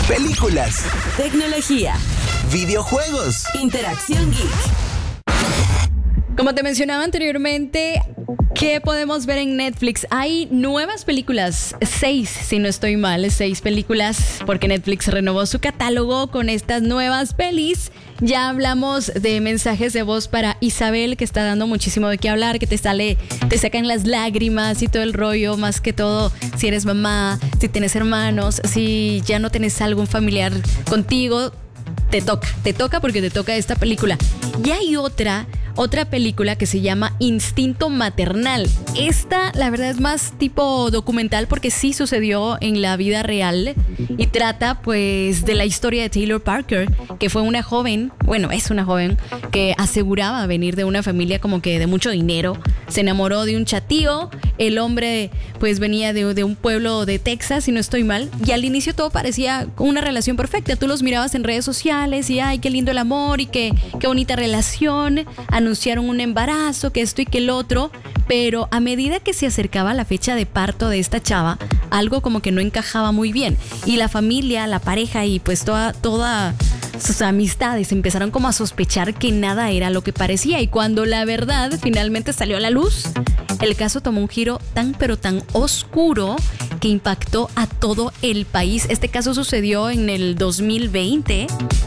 películas, tecnología, videojuegos. interacción geek. Como te mencionaba anteriormente, ¿qué podemos ver en Netflix? Hay nuevas películas, 6 si no estoy mal, 6 películas, porque Netflix renovó su catálogo con estas nuevas pelis. Ya hablamos de mensajes de voz para Isabel, que está dando muchísimo de qué hablar, que te sacan las lágrimas y todo el rollo, más que todo si eres mamá, si tienes hermanos, si ya no tienes algún familiar contigo, te toca porque te toca esta película. Y hay otra película que se llama Instinto Maternal. Esta, la verdad, es más tipo documental porque sí sucedió en la vida real y trata pues de la historia de Taylor Parker, que fue una joven, bueno, es una joven que aseguraba venir de una familia como que de mucho dinero. Se enamoró de un chatío, el hombre pues venía de un pueblo de Texas, si no estoy mal, y al inicio todo parecía una relación perfecta. Tú los mirabas en redes sociales y ay, qué lindo el amor y qué bonita relación. Anunciaron un embarazo, que esto y que el otro, pero a medida que se acercaba la fecha de parto de esta chava, algo como que no encajaba muy bien. Y la familia, la pareja y pues toda sus amistades empezaron como a sospechar que nada era lo que parecía. Y cuando la verdad finalmente salió a la luz, el caso tomó un giro tan pero tan oscuro que impactó a todo el país. Este caso sucedió en el 2020.